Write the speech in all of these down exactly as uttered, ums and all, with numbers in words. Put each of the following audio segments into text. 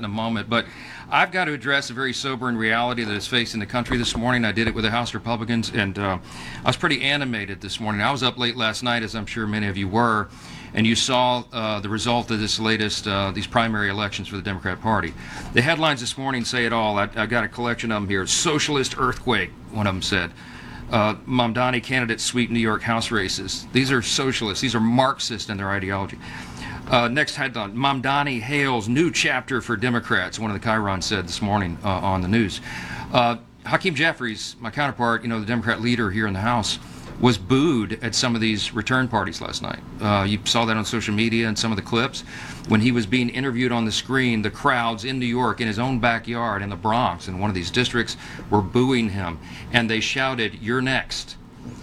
in a moment. But I've got to address a very sobering reality that is facing the country this morning. I did it with the House Republicans, and uh, I was pretty animated this morning. I was up late last night, as I'm sure many of you were, and you saw uh, the result of this latest, uh, these primary elections for the Democrat Party. The headlines this morning say it all. I, I've got a collection of them here. Socialist earthquake, one of them said. Uh, Mamdani candidates sweep New York House races. These are socialists. These are Marxist in their ideology. Uh, next headline, Mamdani hails new chapter for Democrats, one of the Chiron said this morning uh, on the news. Uh, Hakeem Jeffries, my counterpart, you know, the Democrat leader here in the House, was booed at some of these return parties last night. Uh, you saw that on social media and some of the clips. When he was being interviewed on the screen, the crowds in New York, in his own backyard, in the Bronx, in one of these districts, were booing him. And they shouted, "You're next."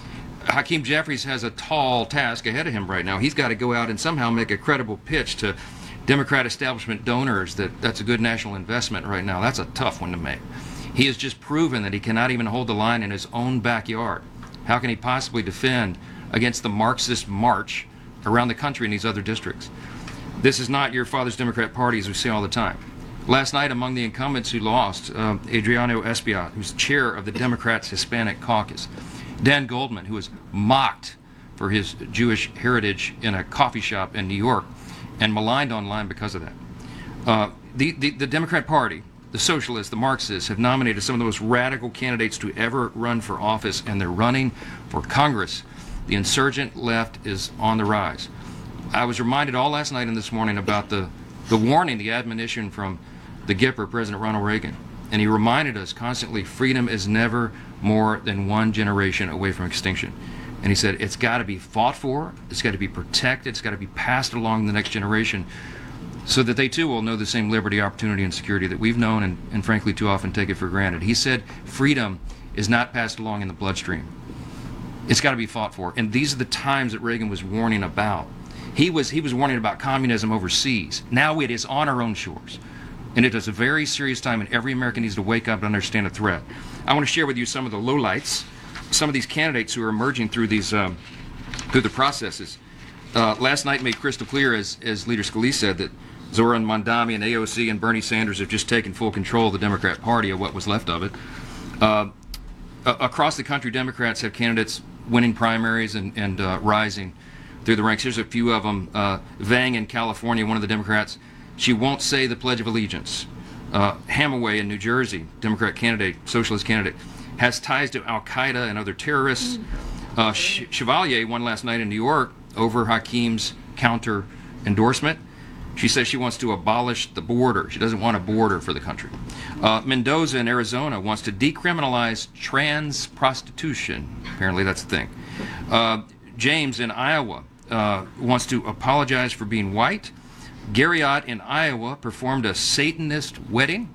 Hakeem Jeffries has a tall task ahead of him right now. He's got to go out and somehow make a credible pitch to Democrat establishment donors that that's a good national investment right now. That's a tough one to make. He has just proven that he cannot even hold the line in his own backyard. How can he possibly defend against the Marxist march around the country in these other districts? This is not your father's Democrat Party, as we say all the time. Last night, among the incumbents who lost, uh, Adriano Espaillat, who's chair of the Democrats' Hispanic Caucus, Dan Goldman, who was mocked for his Jewish heritage in a coffee shop in New York and maligned online because of that. Uh, the, the, the Democrat Party, the socialists, the Marxists, have nominated some of the most radical candidates to ever run for office, and they're running for Congress. The insurgent left is on the rise. I was reminded all last night and this morning about the, the warning, the admonition from the Gipper, President Ronald Reagan. And he reminded us constantly, freedom is never more than one generation away from extinction. And he said, it's got to be fought for, it's got to be protected, it's got to be passed along the next generation so that they too will know the same liberty, opportunity, and security that we've known and, and frankly too often take it for granted. He said freedom is not passed along in the bloodstream. It's got to be fought for. And these are the times that Reagan was warning about. He was, he was warning about communism overseas. Now it is on our own shores. And it is a very serious time, and every American needs to wake up and understand a threat. I want to share with you some of the lowlights, some of these candidates who are emerging through these um, through the processes. Uh, last night made crystal clear, as, as Leader Scalise said, that Zoran Mamdani and A O C and Bernie Sanders have just taken full control of the Democrat Party, or what was left of it. Uh, across the country, Democrats have candidates winning primaries and, and uh, rising through the ranks. Here's a few of them. Uh, Vang in California, one of the Democrats, she won't say the Pledge of Allegiance. Uh, Hamaway in New Jersey, Democrat candidate, socialist candidate, has ties to Al-Qaeda and other terrorists. Uh, Ch- Chevalier won last night in New York over Hakeem's counter endorsement. She says she wants to abolish the border. She doesn't want a border for the country. Uh, Mendoza in Arizona wants to decriminalize trans prostitution. Apparently that's the thing. Uh, James in Iowa uh, wants to apologize for being white. Gary Ott in Iowa performed a Satanist wedding.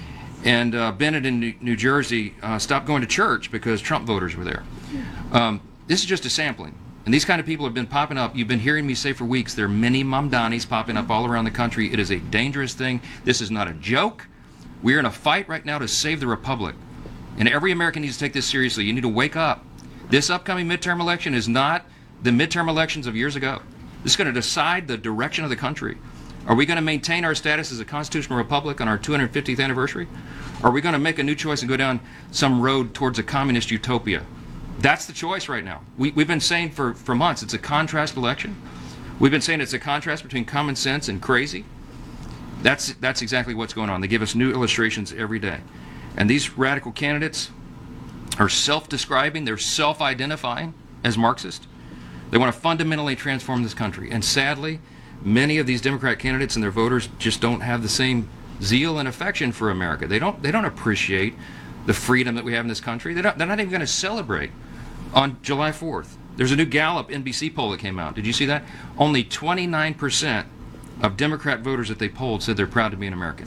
And uh, Bennett in New, New Jersey uh, stopped going to church because Trump voters were there. Um, this is just a sampling. And these kind of people have been popping up. You've been hearing me say for weeks, there are many Mamdanis popping up all around the country. It is a dangerous thing. This is not a joke. We're in a fight right now to save the republic. And every American needs to take this seriously. You need to wake up. This upcoming midterm election is not the midterm elections of years ago. This is going to decide the direction of the country. Are we going to maintain our status as a constitutional republic on our two hundred fiftieth anniversary? Or are we going to make a new choice and go down some road towards a communist utopia? That's the choice right now. We, we've been saying for, for months it's a contrast election. We've been saying it's a contrast between common sense and crazy. That's, that's exactly what's going on. They give us new illustrations every day. And these radical candidates are self-describing, they're self-identifying as Marxist. They want to fundamentally transform this country. And sadly, many of these Democrat candidates and their voters just don't have the same zeal and affection for America. They don't, they don't appreciate the freedom that we have in this country. They don't, they're not even going to celebrate on July fourth. There's a new Gallup N B C poll that came out. Did you see that? Only twenty-nine percent of Democrat voters that they polled said they're proud to be an American.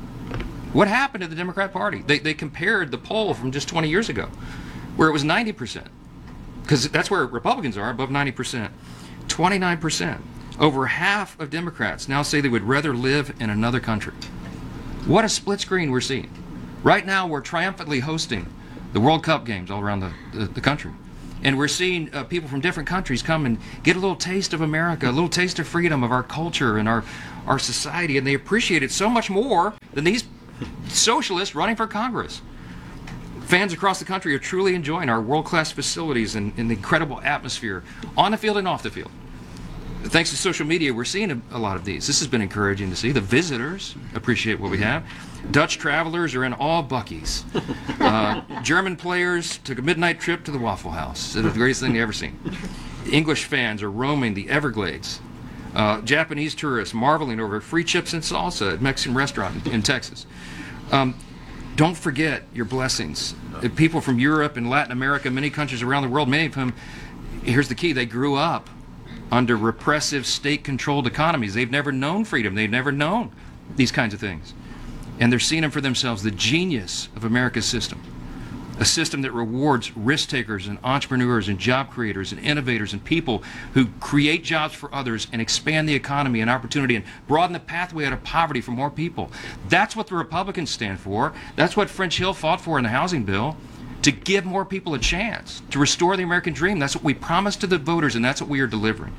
What happened to the Democrat Party? They, they compared the poll from just twenty years ago, where it was ninety percent. Because that's where Republicans are, above ninety percent. twenty-nine percent. Over half of Democrats now say they would rather live in another country. What a split screen we're seeing. Right now, we're triumphantly hosting the World Cup games all around the, the, the country. And we're seeing uh, people from different countries come and get a little taste of America, a little taste of freedom, of our culture and our, our society, and they appreciate it so much more than these socialists running for Congress. Fans across the country are truly enjoying our world-class facilities and, and the incredible atmosphere on the field and off the field. Thanks to social media, we're seeing a, a lot of these. This has been encouraging to see. The visitors appreciate what we have. Dutch travelers are in all Buc-ee's. Uh, German players took a midnight trip to the Waffle House. It's the greatest thing they've ever seen. English fans are roaming the Everglades. Uh, Japanese tourists marveling over free chips and salsa at a Mexican restaurant in, in Texas. Um, don't forget your blessings. Uh, people from Europe and Latin America, many countries around the world, many of them, here's the key, they grew up under repressive state-controlled economies. They've never known freedom. They've never known these kinds of things. And they're seeing them for themselves, the genius of America's system. A system that rewards risk-takers and entrepreneurs and job creators and innovators and people who create jobs for others and expand the economy and opportunity and broaden the pathway out of poverty for more people. That's what the Republicans stand for. That's what French Hill fought for in the housing bill. To give more people a chance, to restore the American dream. That's what we promised to the voters, and that's what we are delivering.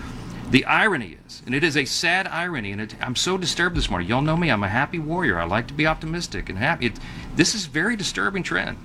The irony is, and it is a sad irony, and it, I'm so disturbed this morning. Y'all know me, I'm a happy warrior. I like to be optimistic and happy. It, this is a very disturbing trend.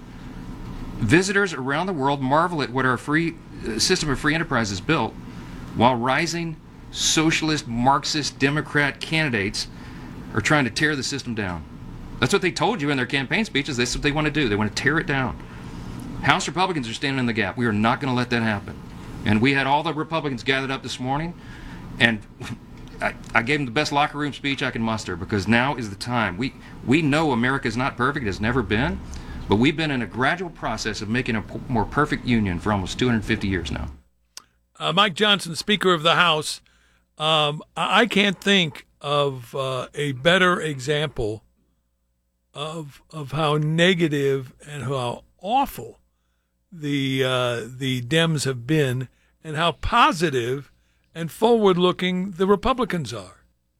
Visitors around the world marvel at what our free uh, system of free enterprise has built, while rising socialist, Marxist, Democrat candidates are trying to tear the system down. That's what they told you in their campaign speeches. That's what they want to do. They want to tear it down. House Republicans are standing in the gap. We are not going to let that happen. And we had all the Republicans gathered up this morning, and I, I gave them the best locker room speech I can muster, because now is the time. We, we know America is not perfect. It has never been. But we've been in a gradual process of making a p- more perfect union for almost two hundred fifty years now. Uh, Mike Johnson, Speaker of the House, um, I, I can't think of uh, a better example of of how negative and how awful the uh, the Dems have been, and how positive and forward-looking the Republicans are.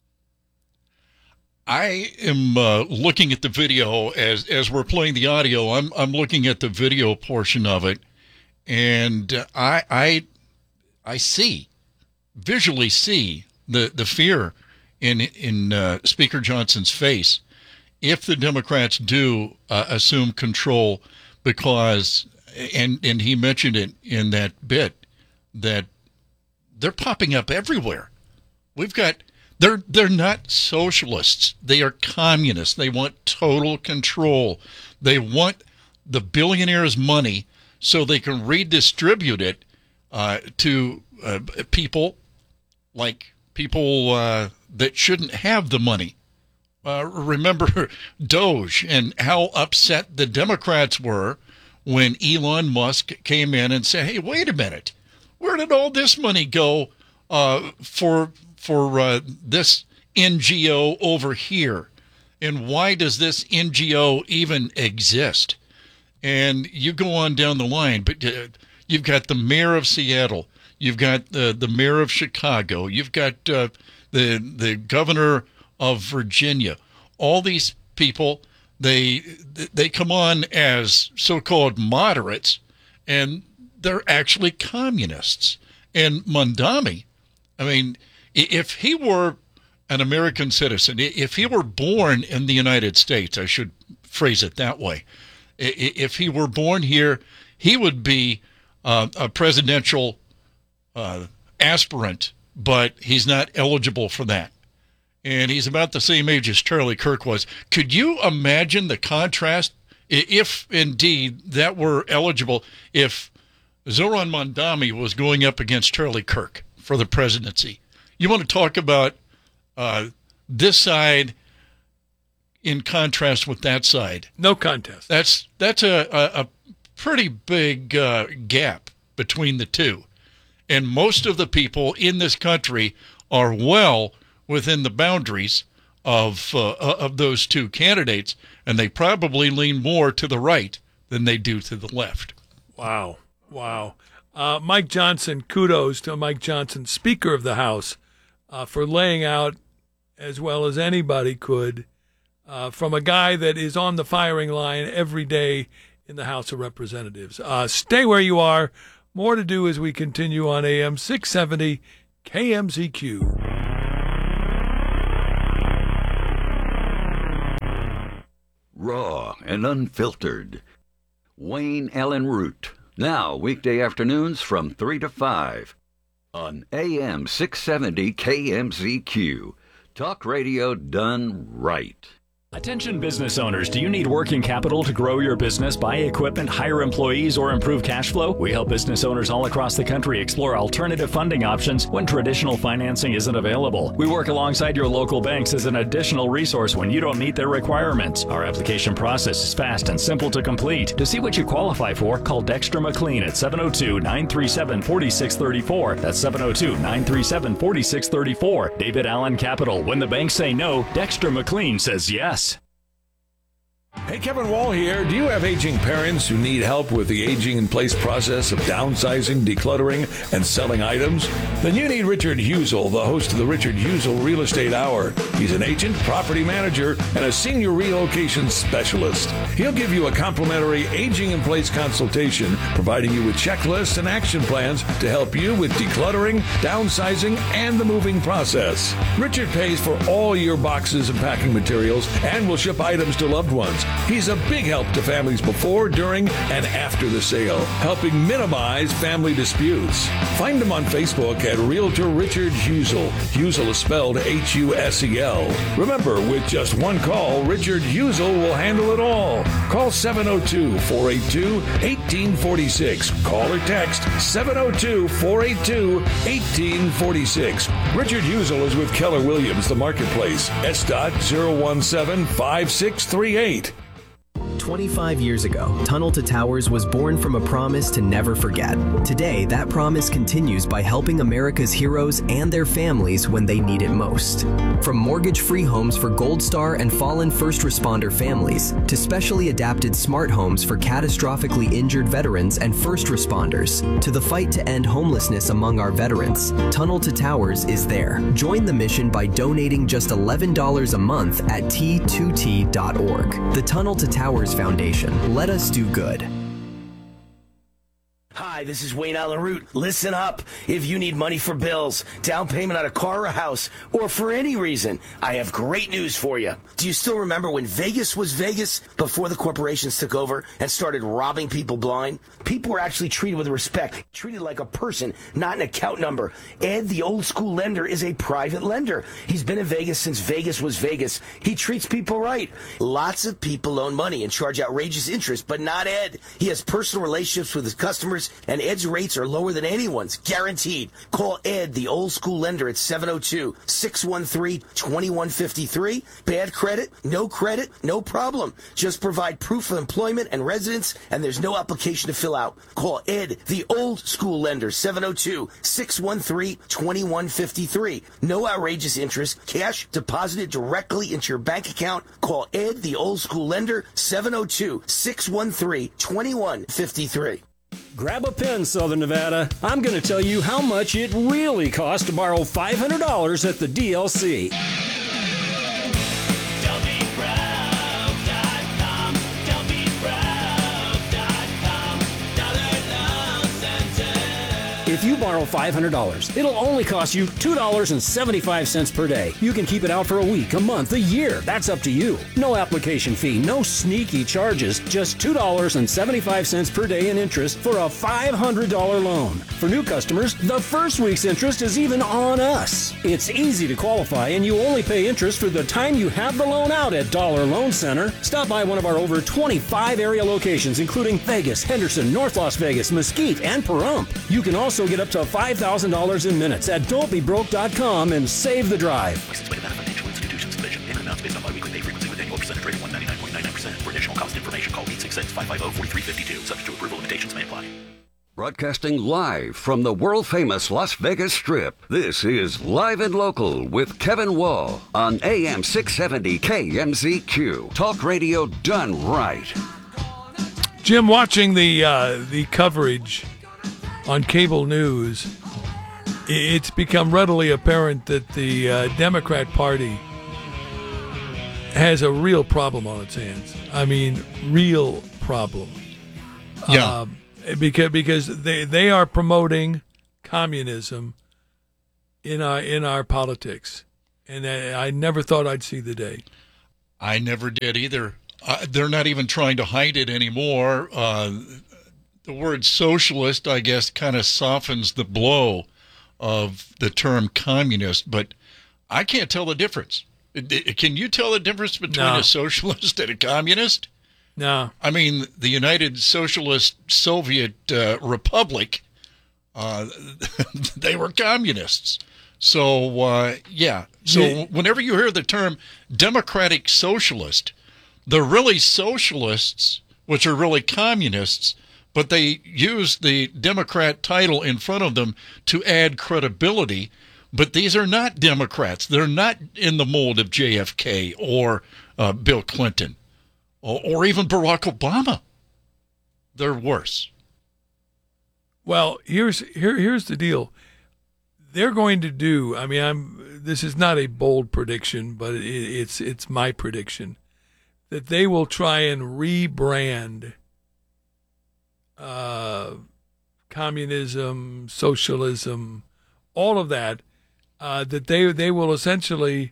I am uh, looking at the video as as we're playing the audio. I'm I'm looking at the video portion of it, and uh, I I I see visually see the the fear in in uh, Speaker Johnson's face if the Democrats do uh, assume control, because and and he mentioned it in that bit that they're popping up everywhere. We've got. They're they're not socialists. They are communists. They want total control. They want the billionaires' money so they can redistribute it uh, to uh, people like people uh, that shouldn't have the money. Uh, remember Doge and how upset the Democrats were when Elon Musk came in and said, "Hey, wait a minute, where did all this money go uh, for?" for uh, this N G O over here, and why does this N G O even exist? And you go on down the line, but uh, you've got the mayor of Seattle, you've got the the mayor of Chicago, you've got uh, the the governor of Virginia. All these people, they they come on as so-called moderates, and they're actually communists. And Mondami, I mean, if he were an American citizen, if he were born in the United States, I should phrase it that way, if he were born here, he would be uh, a presidential uh, aspirant, but he's not eligible for that. And he's about the same age as Charlie Kirk was. Could you imagine the contrast, if indeed that were eligible, if Zoran Mondami was going up against Charlie Kirk for the presidency? You want to talk about uh, this side in contrast with that side? No contest. That's that's a, a, a pretty big uh, gap between the two. And most of the people in this country are well within the boundaries of uh, of those two candidates, and they probably lean more to the right than they do to the left. Wow. Wow. Uh, Mike Johnson, kudos to Mike Johnson, Speaker of the House, Uh, for laying out, as well as anybody could, uh, from a guy that is on the firing line every day in the House of Representatives. Uh, stay where you are. More to do as we continue on A M six seventy K M Z Q. Raw and unfiltered. Wayne Allen Root. Now, weekday afternoons from three to five on A M six seventy K M Z Q. Talk radio done right. Attention business owners, do you need working capital to grow your business, buy equipment, hire employees, or improve cash flow? We help business owners all across the country explore alternative funding options when traditional financing isn't available. We work alongside your local banks as an additional resource when you don't meet their requirements. Our application process is fast and simple to complete. To see what you qualify for, call Dexter McLean at seven oh two, nine three seven, four six three four. That's seven oh two, nine three seven, four six three four. David Allen Capital. When the banks say no, Dexter McLean says yes. Hey, Kevin Wall here. Do you have aging parents who need help with the aging in place process of downsizing, decluttering, and selling items? Then you need Richard Husel, the host of the Richard Husel Real Estate Hour. He's an agent, property manager, and a senior relocation specialist. He'll give you a complimentary aging in place consultation, providing you with checklists and action plans to help you with decluttering, downsizing, and the moving process. Richard pays for all your boxes and packing materials and will ship items to loved ones. He's a big help to families before, during, and after the sale, helping minimize family disputes. Find him on Facebook at Realtor Richard Husel. Husel is spelled H U S E L. Remember, with just one call, Richard Husel will handle it all. Call seven oh two, four eight two, one eight four six. Call or text seven oh two, four eight two, one eight four six. Richard Husel is with Keller Williams, the Marketplace. S dot zero one seven five six three eight. twenty-five years ago, Tunnel to Towers was born from a promise to never forget. Today, that promise continues by helping America's heroes and their families when they need it most. From mortgage-free homes for Gold Star and fallen first responder families, to specially adapted smart homes for catastrophically injured veterans and first responders, to the fight to end homelessness among our veterans, Tunnel to Towers is there. Join the mission by donating just eleven dollars a month at T two T dot org. The Tunnel to Towers Foundation. Let us do good. Hi, this is Wayne Allen Root. Listen up. If you need money for bills, down payment on a car or a house, or for any reason, I have great news for you. Do you still remember when Vegas was Vegas before the corporations took over and started robbing people blind? People were actually treated with respect, treated like a person, not an account number. Ed, the old school lender, is a private lender. He's been in Vegas since Vegas was Vegas. He treats people right. Lots of people loan money and charge outrageous interest, but not Ed. He has personal relationships with his customers, and Ed's rates are lower than anyone's, guaranteed. Call Ed, the old school lender, at seven oh two, six one three, two one five three. Bad credit? No credit? No problem. Just provide proof of employment and residence, and there's no application to fill out. Call Ed, the old school lender, seven oh two, six one three, two one five three. No outrageous interest. Cash deposited directly into your bank account. Call Ed, the old school lender, seven oh two, six one three, two one five three. Grab a pen, Southern Nevada. I'm going to tell you how much it really costs to borrow five hundred dollars at the D L C. If you borrow five hundred dollars, it'll only cost you two dollars and seventy-five cents per day. You can keep it out for a week, a month, a year. That's up to you. No application fee, no sneaky charges, just two dollars and seventy-five cents per day in interest for a five hundred dollars loan. For new customers, the first week's interest is even on us. It's easy to qualify, and you only pay interest for the time you have the loan out at Dollar Loan Center. Stop by one of our over twenty-five area locations, including Vegas, Henderson, North Las Vegas, Mesquite, and Pahrump. You can also get up to five thousand dollars in minutes at don't be broke dot com and save the drive. License by Nevada Financial Institutions Division. Payment amounts based on biweekly pay frequency with annual percentage rate of one ninety-nine point nine nine percent. For additional cost information, call eight six six, five five zero, four three five two. Subject to approval, limitations may apply. Broadcasting live from the world-famous Las Vegas Strip, this is Live and Local with Kevin Wall on A M six seventy K M Z Q. Talk radio done right. Jim, watching the uh, the coverage on cable news, it's become readily apparent that the uh, Democrat Party has a real problem on its hands. I mean, real problem. Yeah. Um, because because they they are promoting communism in our in our politics, and I, I never thought I'd see the day. I never did either. Uh, they're not even trying to hide it anymore. Uh, the word socialist, I guess, kind of softens the blow of the term communist, but I can't tell the difference. Can you tell the difference between No. a socialist and a communist? No. I mean, the United Socialist Soviet uh, Republic, uh, they were communists. So, uh, yeah. So Yeah. whenever you hear the term democratic socialist, they're really socialists, which are really communists, but they use the Democrat title in front of them to add credibility. But these are not Democrats. They're not in the mold of J F K or uh, Bill Clinton or, or even Barack Obama. They're worse. Well, here's here here's the deal. They're going to do. I mean, I'm. This is not a bold prediction, but it, it's it's my prediction that they will try and rebrand uh, communism, socialism, all of that. Uh, that they they will essentially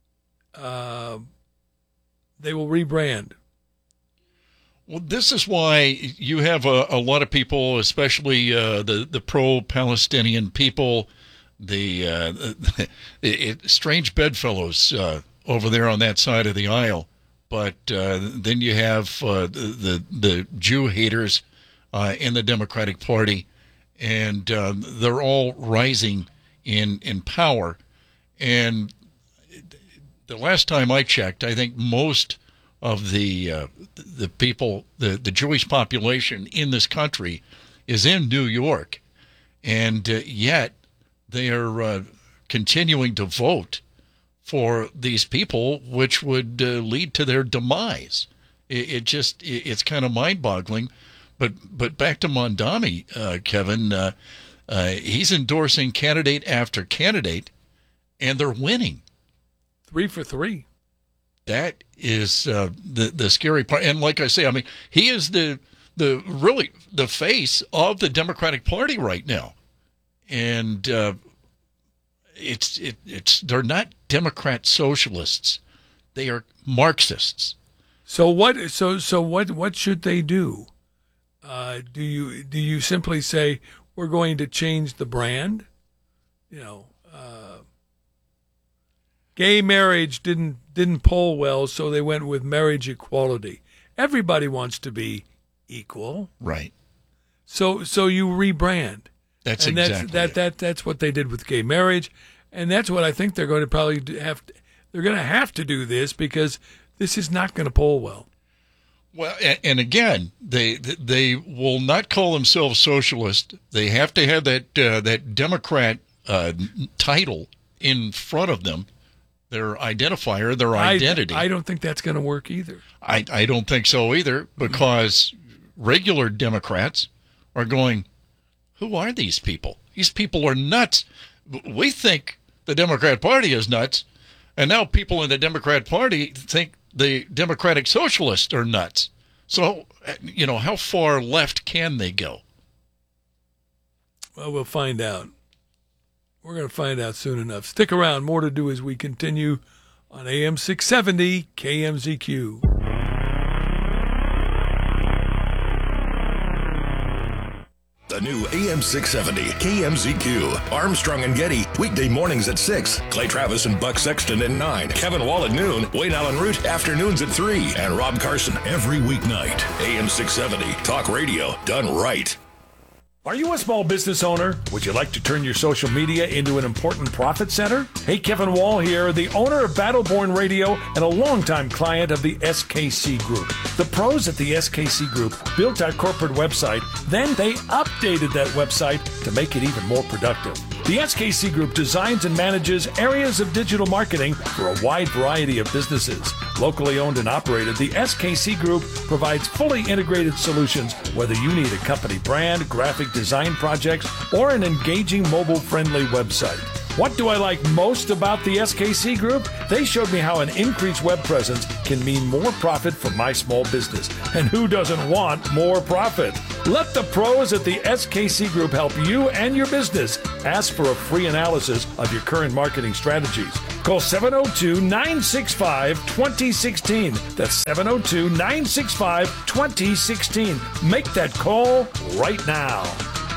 uh, they will rebrand. Well, this is why you have a, a lot of people, especially uh, the the pro-Palestinian people, the uh, it, strange bedfellows uh, over there on that side of the aisle. But uh, then you have uh, the, the the Jew haters uh, in the Democratic Party, and uh, they're all rising in in power. And the last time I checked, I think most of the uh, the people, the, the Jewish population in this country is in New York, and uh, yet they are uh, continuing to vote for these people, which would uh, lead to their demise. It, it just it, it's kind of mind-boggling. But but back to Mondami, uh, Kevin. Uh, Uh, he's endorsing candidate after candidate, and they're winning. Three for three. That is uh, the the scary part. And like I say, I mean, he is the the really the face of the Democratic Party right now, and uh, it's it, it's they're not Democrat socialists; they are Marxists. So what? So so what? What should they do? Uh, do you do you simply say we're going to change the brand? You know, uh, gay marriage didn't didn't poll well, so they went with marriage equality. Everybody wants to be equal, right? So so you rebrand. That's and exactly that's, that it. that that's what they did with gay marriage, and that's what I think they're going to probably do- have. To, they're going to have to do this because this is not going to poll well. Well, and, and again, they they will not call themselves socialist. They have to have that uh, that Democrat uh, title in front of them, their identifier, their identity. I, I don't think that's going to work either. I, I don't think so either, because regular Democrats are going, who are these people? These people are nuts. We think the Democrat Party is nuts, and now people in the Democrat Party think the Democratic Socialists are nuts. So, you know, how far left can they go? Well, we'll find out. We're going to find out soon enough. Stick around. More to do as we continue on A M six seventy K M Z Q. The new A M six seventy K M Z Q. Armstrong and Getty, weekday mornings at six. Clay Travis and Buck Sexton at nine. Kevin Wall at noon. Wayne Allen Root, afternoons at three. And Rob Carson every weeknight. A M six seventy, talk radio done right. Are you a small business owner? Would you like to turn your social media into an important profit center? Hey, Kevin Wall here, the owner of Battleborn Radio and a longtime client of the S K C Group. The pros at the S K C Group built our corporate website, then they updated that website to make it even more productive. The S K C Group designs and manages areas of digital marketing for a wide variety of businesses. Locally owned and operated, the S K C Group provides fully integrated solutions, whether you need a company brand, graphic design projects, or an engaging mobile-friendly website. What do I like most about the S K C Group? They showed me how an increased web presence can mean more profit for my small business. And who doesn't want more profit? Let the pros at the S K C Group help you and your business. Ask for a free analysis of your current marketing strategies. Call seven oh two, nine six five, two oh one six. That's seven oh two, nine six five, two oh one six. Make that call right now.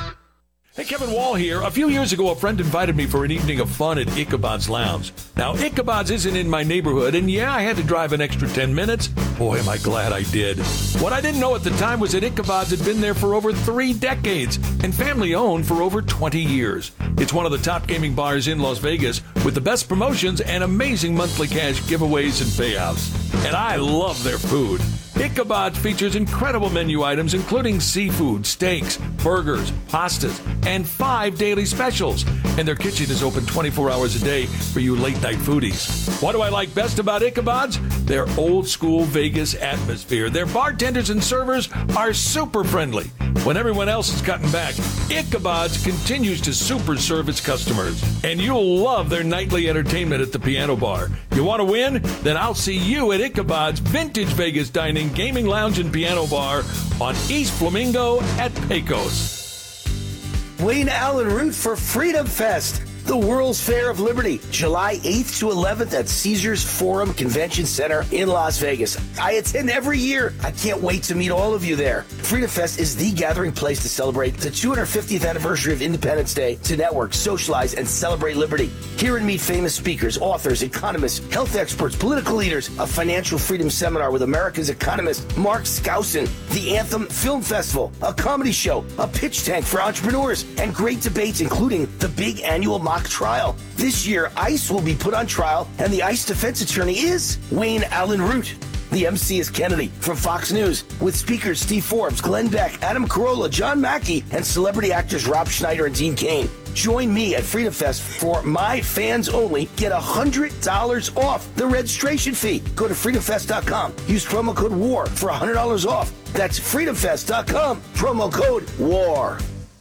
Hey, Kevin Wall here. A few years ago, a friend invited me for an evening of fun at Ichabod's Lounge. Now, Ichabod's isn't in my neighborhood, and yeah, I had to drive an extra ten minutes. Boy, am I glad I did. What I didn't know at the time was that Ichabod's had been there for over three decades and family-owned for over twenty years. It's one of the top gaming bars in Las Vegas with the best promotions and amazing monthly cash giveaways and payouts. And I love their food. Ichabod features incredible menu items including seafood, steaks, burgers, pastas, and five daily specials. And their kitchen is open twenty-four hours a day for you late-night foodies. What do I like best about Ichabod's? Their old-school Vegas atmosphere. Their bartenders and servers are super friendly. When everyone else is cutting back, Ichabod's continues to super serve its customers. And you'll love their nightly entertainment at the piano bar. You want to win? Then I'll see you at Ichabod's Vintage Vegas Dining, Gaming Lounge, and Piano Bar on East Flamingo at Pecos. Wayne Allen Root for Freedom Fest, the World's Fair of Liberty, July eighth to eleventh at Caesars Forum Convention Center in Las Vegas. I attend every year. I can't wait to meet all of you there. Freedom Fest is the gathering place to celebrate the two hundred fiftieth anniversary of Independence Day, to network, socialize, and celebrate liberty. Hear and meet famous speakers, authors, economists, health experts, political leaders, a financial freedom seminar with America's economist Mark Skousen, the Anthem Film Festival, a comedy show, a pitch tank for entrepreneurs, and great debates including the big annual mock trial. This year, ICE will be put on trial, and the ICE defense attorney is Wayne Allen Root. The M C is Kennedy from Fox News, with speakers Steve Forbes, Glenn Beck, Adam Carolla, John Mackey, and celebrity actors Rob Schneider and Dean Cain. Join me at Freedom Fest for my fans only. Get one hundred dollars off the registration fee. Go to freedom fest dot com. Use promo code WAR for one hundred dollars off. That's freedom fest dot com. Promo code WAR.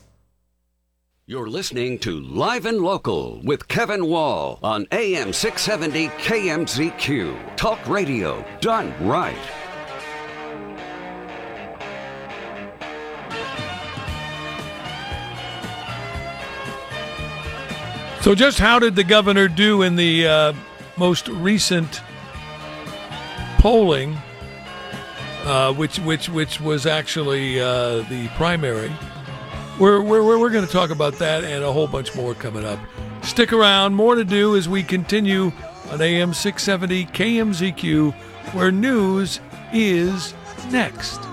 You're listening to Live and Local with Kevin Wall on A M six seventy K M Z Q. Talk radio done right. So just how did the governor do in the uh, most recent polling, uh, which which which was actually uh, the primary? We're we're we're going to talk about that and a whole bunch more coming up. Stick around. More to do as we continue on A M six seventy K M Z Q, where news is next.